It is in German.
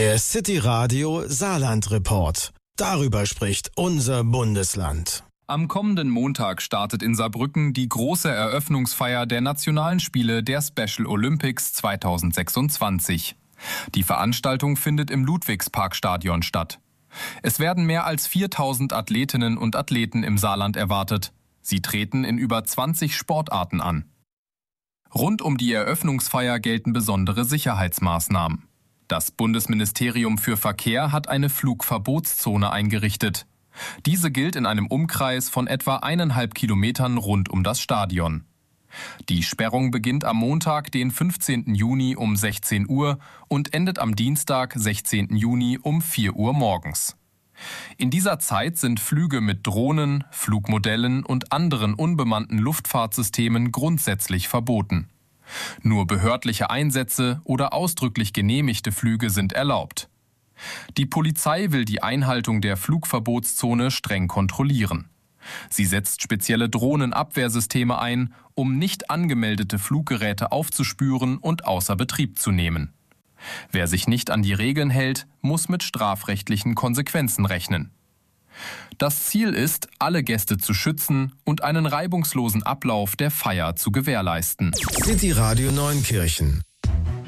Der City Radio Saarland Report. Darüber spricht unser Bundesland. Am kommenden Montag startet in Saarbrücken die große Eröffnungsfeier der Nationalen Spiele der Special Olympics 2026. Die Veranstaltung findet im Ludwigsparkstadion statt. Es werden mehr als 4000 Athletinnen und Athleten im Saarland erwartet. Sie treten in über 20 Sportarten an. Rund um die Eröffnungsfeier gelten besondere Sicherheitsmaßnahmen. Das Bundesministerium für Verkehr hat eine Flugverbotszone eingerichtet. Diese gilt in einem Umkreis von etwa 1,5 Kilometern rund um das Stadion. Die Sperrung beginnt am Montag, den 15. Juni um 16 Uhr und endet am Dienstag, 16. Juni um 4 Uhr morgens. In dieser Zeit sind Flüge mit Drohnen, Flugmodellen und anderen unbemannten Luftfahrtsystemen grundsätzlich verboten. Nur behördliche Einsätze oder ausdrücklich genehmigte Flüge sind erlaubt. Die Polizei will die Einhaltung der Flugverbotszone streng kontrollieren. Sie setzt spezielle Drohnenabwehrsysteme ein, um nicht angemeldete Fluggeräte aufzuspüren und außer Betrieb zu nehmen. Wer sich nicht an die Regeln hält, muss mit strafrechtlichen Konsequenzen rechnen. Das Ziel ist, alle Gäste zu schützen und einen reibungslosen Ablauf der Feier zu gewährleisten. City Radio Neunkirchen